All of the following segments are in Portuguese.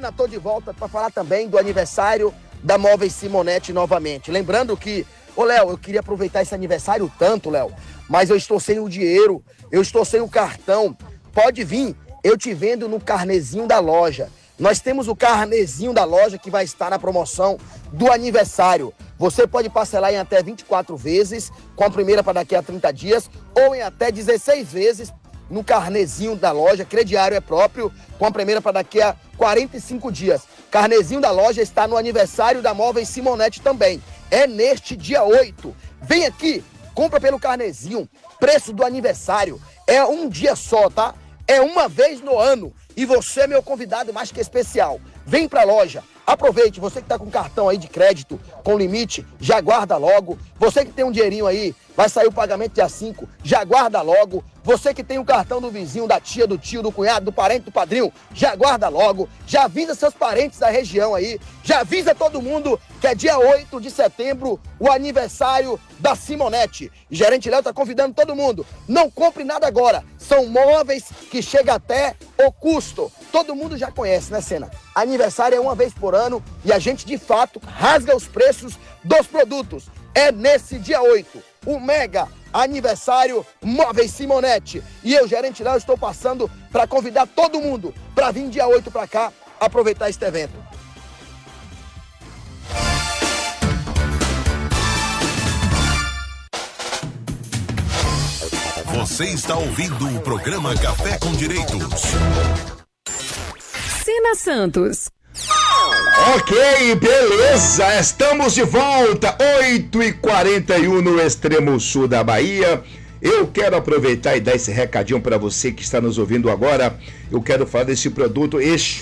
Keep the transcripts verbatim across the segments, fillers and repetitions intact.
Sena, tô de volta para falar também do aniversário da Móveis Simonetti novamente. Lembrando que, ô Léo, eu queria aproveitar esse aniversário tanto, Léo, mas eu estou sem o dinheiro, eu estou sem o cartão. Pode vir, eu te vendo no carnezinho da loja. Nós temos o carnezinho da loja que vai estar na promoção do aniversário. Você pode parcelar em até vinte e quatro vezes, com a primeira para daqui a trinta dias, ou em até dezesseis vezes no carnezinho da loja. Crediário é próprio, com a primeira para daqui a quarenta e cinco dias. Carnezinho da loja está no aniversário da Móveis Simonetti também. É neste dia oito. Vem aqui, compra pelo carnezinho. Preço do aniversário é um dia só, tá? É uma vez no ano. E você é meu convidado mais que especial. Vem pra loja, aproveite. Você que tá com cartão aí de crédito, com limite, já guarda logo. Você que tem um dinheirinho aí, vai sair o pagamento dia cinco, já guarda logo. Você que tem o cartão do vizinho, da tia, do tio, do cunhado, do parente, do padrinho, já guarda logo. Já avisa seus parentes da região aí. Já avisa todo mundo que é dia oito de setembro, o aniversário da Simonetti. E Gerente Léo tá convidando todo mundo. Não compre nada agora. São móveis que chega até o custo. Todo mundo já conhece, né, Sena? Aniversário é uma vez por ano e a gente, de fato, rasga os preços dos produtos. É nesse dia oito. O mega aniversário Móveis Simonetti. E eu, Gerente Léo, estou passando para convidar todo mundo para vir dia oito para cá aproveitar este evento. Você está ouvindo o programa Café com Direitos. Sena Santos. Ok, beleza, estamos de volta, oito e quarenta e um no extremo sul da Bahia. Eu quero aproveitar e dar esse recadinho para você que está nos ouvindo agora. Eu quero falar desse produto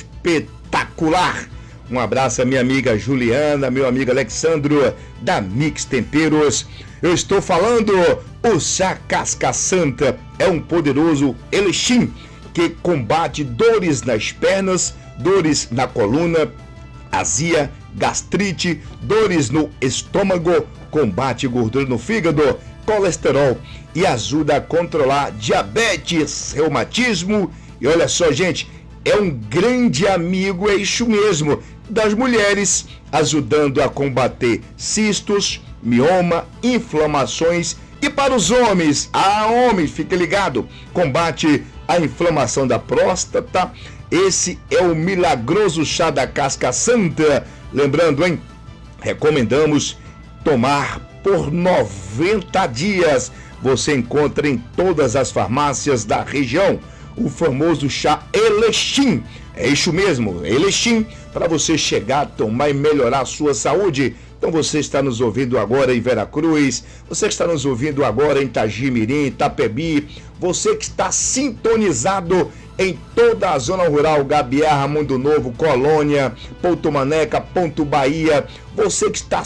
espetacular. Um abraço à minha amiga Juliana, meu amigo Alexandro, da Mix Temperos. Eu estou falando, o chá Casca Santa é um poderoso elixir que combate dores nas pernas, dores na coluna, azia, gastrite, dores no estômago, combate gordura no fígado, colesterol e ajuda a controlar diabetes, reumatismo. E olha só, gente, é um grande amigo, é isso mesmo, das mulheres, ajudando a combater cistos, mioma, inflamações. E para os homens, ah, homens, fique ligado, combate a inflamação da próstata. Esse é o milagroso chá da Casca Santa. Lembrando, hein? Recomendamos tomar por noventa dias. Você encontra em todas as farmácias da região o famoso chá Elexim. É isso mesmo, Elexim, para você chegar, tomar e melhorar a sua saúde. Então você está nos ouvindo agora em Veracruz, você está nos ouvindo agora em Itagimirim, Itapebi, você que está sintonizado em toda a zona rural, Gabiarra, Mundo Novo, Colônia, Ponto Maneca, Ponto Bahia, você que está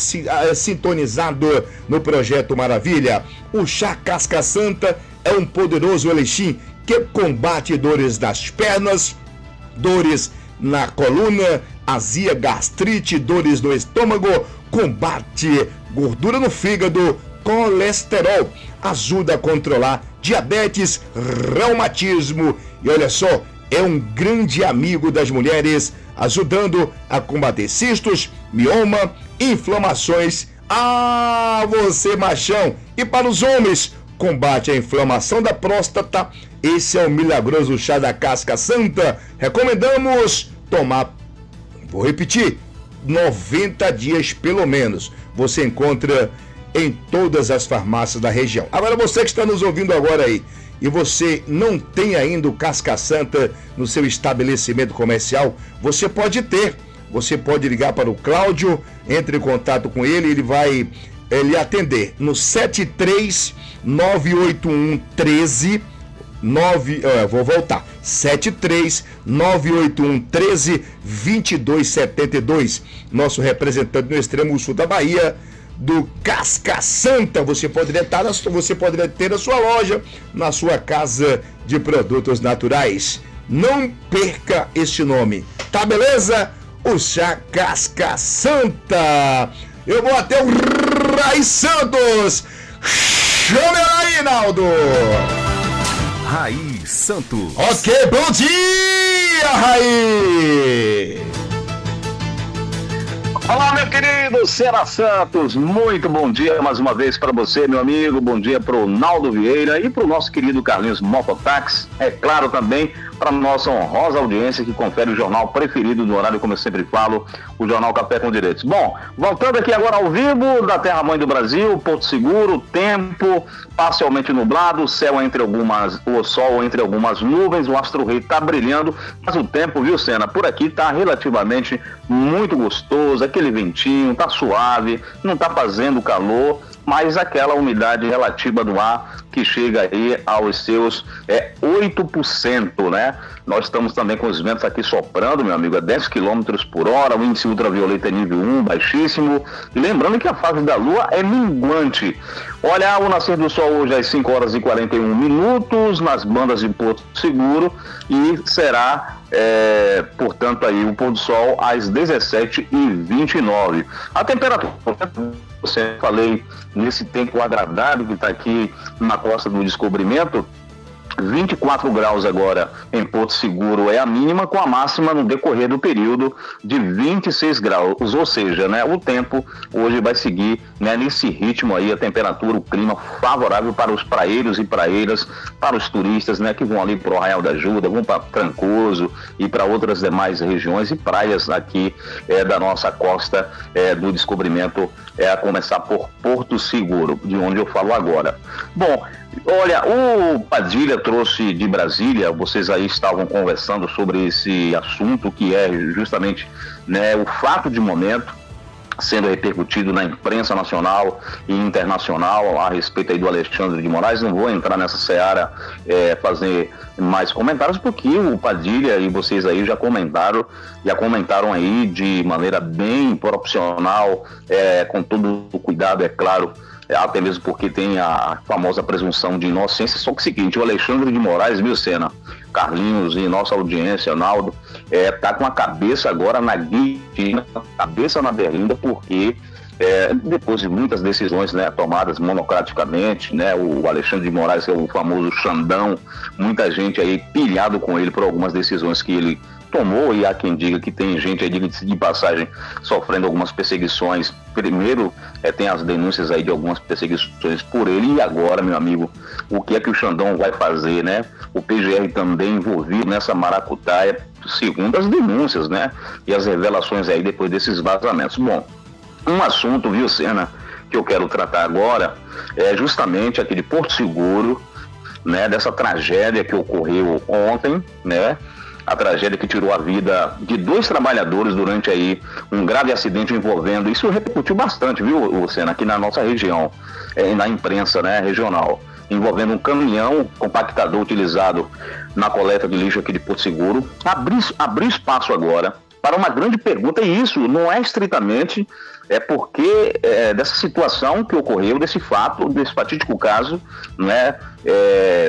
sintonizado no Projeto Maravilha. O chá Casca Santa é um poderoso elixir que combate dores das pernas, dores na coluna, azia, gastrite, dores no estômago, combate gordura no fígado, colesterol, ajuda a controlar diabetes, reumatismo. E olha só, é um grande amigo das mulheres, ajudando a combater cistos, mioma, inflamações. Ah, você machão! E para os homens, combate a inflamação da próstata. Esse é o milagroso chá da Casca Santa. Recomendamos tomar, vou repetir, noventa dias pelo menos. Você encontra em todas as farmácias da região. Agora você que está nos ouvindo agora aí e você não tem ainda o Casca Santa no seu estabelecimento comercial, você pode ter. Você pode ligar para o Cláudio, entre em contato com ele, ele vai ele atender no sete três nove oito um um três nove, uh, vou voltar, sete três nove oito um um três dois dois sete dois, nosso representante no extremo sul da Bahia, do Casca Santa. Você poderia, estar na, você poderia ter a sua loja, na sua casa de produtos naturais. Não perca este nome, tá beleza? O chá Casca Santa. Eu vou até o Raiz Santos. Chame aí, Naldo. Raiz Santos. Ok, bom dia, Raiz. querido Sena Santos, muito bom dia mais uma vez para você, meu amigo. Bom dia para o Naldo Vieira e para o nosso querido Carlinhos Mototáxi. É claro também para a nossa honrosa audiência que confere o jornal preferido no horário, como eu sempre falo, o Jornal Café com Direitos. Bom, voltando aqui agora ao vivo da Terra-mãe do Brasil, Porto Seguro, tempo parcialmente nublado, céu entre algumas, o sol entre algumas nuvens, o astro-rei está brilhando, mas o tempo, viu, Sena, por aqui está relativamente muito gostoso, aquele ventinho, tá suave, não tá fazendo calor, mas aquela umidade relativa do ar que chega aí aos seus é, oito por cento, né? Nós estamos também com os ventos aqui soprando, meu amigo, a dez quilômetros por hora, o índice ultravioleta é nível um, baixíssimo, e lembrando que a fase da lua é minguante. Olha, o nascer do sol hoje às cinco horas e quarenta e um minutos, nas bandas de Porto Seguro, e será, é, portanto, aí o pôr do sol às dezessete e vinte e nove. A temperatura, você falei nesse tempo agradável que está aqui na costa do Descobrimento, vinte e quatro graus agora em Porto Seguro é a mínima, com a máxima no decorrer do período de vinte e seis graus, ou seja, né, o tempo hoje vai seguir, né, nesse ritmo aí, a temperatura, o clima favorável para os praeiros e praeiras, para os turistas, né, que vão ali para o Arraial da Ajuda, vão para Trancoso e para outras demais regiões e praias aqui é, da nossa costa é, do Descobrimento, é, a começar por Porto Seguro, de onde eu falo agora. Bom, olha, o Padilha trouxe de Brasília, vocês aí estavam conversando sobre esse assunto que é justamente, né, o fato de momento sendo repercutido na imprensa nacional e internacional a respeito aí do Alexandre de Moraes. Não vou entrar nessa seara, é, fazer mais comentários, porque o Padilha e vocês aí já comentaram, já comentaram aí de maneira bem proporcional, é, com todo o cuidado, é claro, até mesmo porque tem a famosa presunção de inocência. Só que é o seguinte, o Alexandre de Moraes, viu, Sena, Carlinhos e nossa audiência, Naldo, é, tá com a cabeça agora na guilhotina, cabeça na berlinda, porque é, depois de muitas decisões, né, tomadas monocraticamente, né, o Alexandre de Moraes, que é o famoso Xandão, muita gente aí pilhado com ele por algumas decisões que ele tomou, e há quem diga que tem gente aí de, de passagem sofrendo algumas perseguições. Primeiro, é, tem as denúncias aí de algumas perseguições por ele, e agora, meu amigo, o que é que o Xandão vai fazer, né? O P G R também envolvido nessa maracutaia, segundo as denúncias, né? E as revelações aí depois desses vazamentos. Bom, um assunto, viu, Sena, que eu quero tratar agora é justamente aqui de Porto Seguro, né? Dessa tragédia que ocorreu ontem, né? A tragédia que tirou a vida de dois trabalhadores durante aí um grave acidente envolvendo, isso repercutiu bastante, viu, Luciano, aqui na nossa região, é, na imprensa, né, regional, envolvendo um caminhão compactador utilizado na coleta de lixo aqui de Porto Seguro. Abrir, abrir espaço agora para uma grande pergunta, e isso não é estritamente é porque é, dessa situação que ocorreu, desse fato, desse fatídico caso, né, é,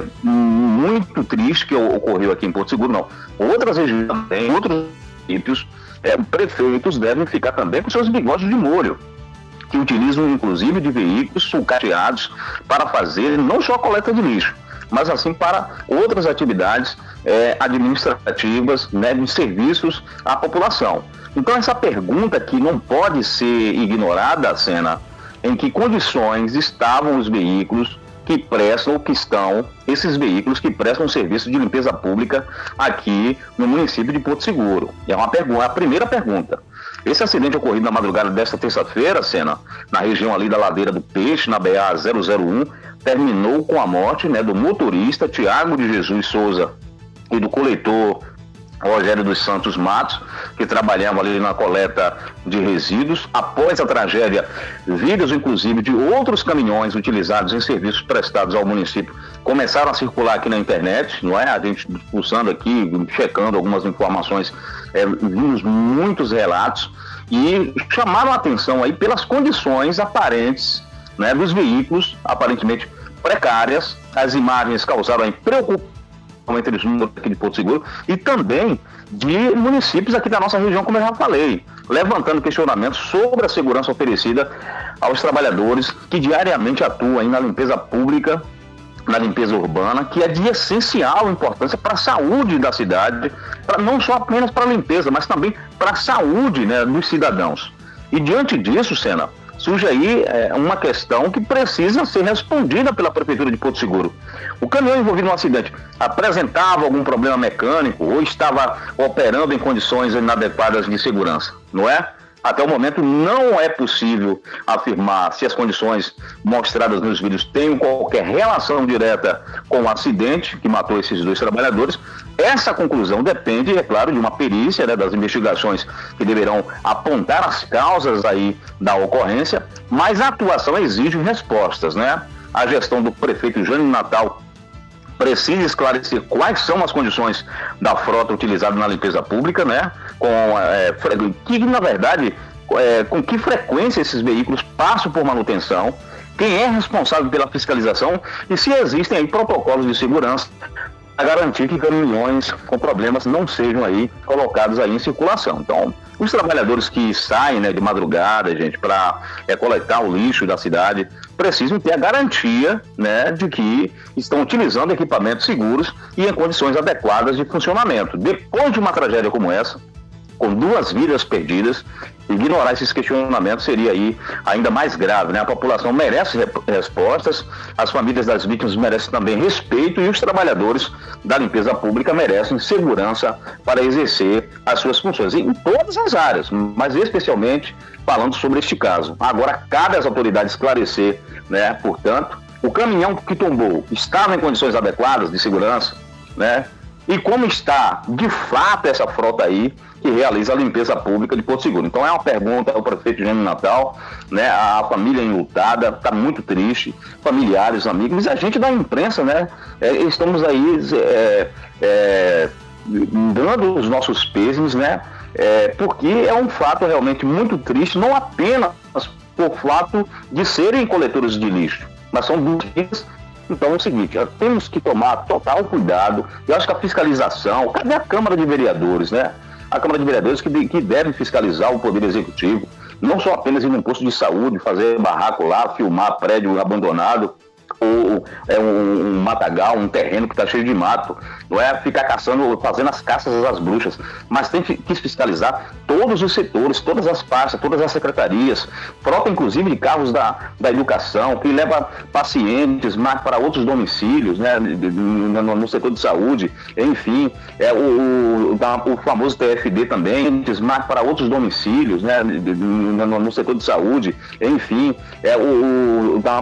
muito triste que ocorreu aqui em Porto Seguro, não. Outras regiões também, outros municípios, é, prefeitos devem ficar também com seus bigodes de molho, que utilizam inclusive de veículos sucateados para fazer não só a coleta de lixo, mas assim para outras atividades é, administrativas, né, de serviços à população. Então essa pergunta que não pode ser ignorada, Sena, em que condições estavam os veículos que prestam, ou que estão, esses veículos que prestam serviço de limpeza pública aqui no município de Porto Seguro. É uma pergunta, a primeira pergunta. Esse acidente ocorrido na madrugada desta terça-feira, Sena, na região ali da Ladeira do Peixe, na B A zero zero um, terminou com a morte, né, do motorista Tiago de Jesus Souza e do coletor Rogério dos Santos Matos, que trabalhavam ali na coleta de resíduos. Após a tragédia, vídeos inclusive de outros caminhões utilizados em serviços prestados ao município começaram a circular aqui na internet, não é? A gente pulsando aqui, checando algumas informações, é, vimos muitos relatos e chamaram a atenção aí pelas condições aparentes, né, dos veículos, aparentemente precárias. As imagens causaram preocupação entre os números aqui de Porto Seguro e também de municípios aqui da nossa região, como eu já falei, levantando questionamentos sobre a segurança oferecida aos trabalhadores que diariamente atuam aí na limpeza pública, na limpeza urbana, que é de essencial importância para a saúde da cidade, pra, não só apenas para a limpeza, mas também para a saúde, né, dos cidadãos. E diante disso, Sena, surge aí é, uma questão que precisa ser respondida pela Prefeitura de Porto Seguro. O caminhão envolvido no acidente apresentava algum problema mecânico ou estava operando em condições inadequadas de segurança, não é? Até o momento não é possível afirmar se as condições mostradas nos vídeos têm qualquer relação direta com o acidente que matou esses dois trabalhadores. Essa conclusão depende, é claro, de uma perícia, né, das investigações que deverão apontar as causas aí da ocorrência, mas a atuação exige respostas, né? A gestão do prefeito Jânio Natal precisa esclarecer quais são as condições da frota utilizada na limpeza pública, né? Com, é, que, na verdade, é, com que frequência esses veículos passam por manutenção, quem é responsável pela fiscalização e se existem aí protocolos de segurança para garantir que caminhões com problemas não sejam aí colocados aí em circulação. Então, os trabalhadores que saem, né, de madrugada, gente, para é, coletar o lixo da cidade, precisam ter a garantia, né, de que estão utilizando equipamentos seguros e em condições adequadas de funcionamento. Depois de uma tragédia como essa, com duas vidas perdidas, ignorar esses questionamentos seria aí ainda mais grave, né? A população merece rep- respostas, as famílias das vítimas merecem também respeito e os trabalhadores da limpeza pública merecem segurança para exercer as suas funções, em todas as áreas, mas especialmente falando sobre este caso. Agora cabe às autoridades esclarecer, né? Portanto, o caminhão que tombou estava em condições adequadas de segurança, né? E como está, de fato, essa frota aí que realiza a limpeza pública de Porto Seguro. Então é uma pergunta ao prefeito Jânio Natal, né? A família enlutada, está muito triste, familiares, amigos, e a gente da imprensa, né? É, estamos aí é, é, dando os nossos pêsames, né? É, porque é um fato realmente muito triste, não apenas por fato de serem coletores de lixo, mas são vítimas. Então é o seguinte, temos que tomar total cuidado. Eu acho que a fiscalização, cadê a Câmara de Vereadores, né? A Câmara de Vereadores que, de, que deve fiscalizar o Poder Executivo, não só apenas ir num posto de saúde, fazer barraco lá, filmar prédio abandonado, ou é um, um matagal, um terreno que está cheio de mato, não é ficar caçando, fazendo as caças às bruxas, mas tem que fiscalizar todos os setores, todas as pastas, todas as secretarias, frota inclusive de carros da, da educação, que leva pacientes mais para outros domicílios, né, no, no setor de saúde, enfim, é, o, o, o famoso T F D também, mais para outros domicílios, né, no, no setor de saúde, enfim, é, o, o,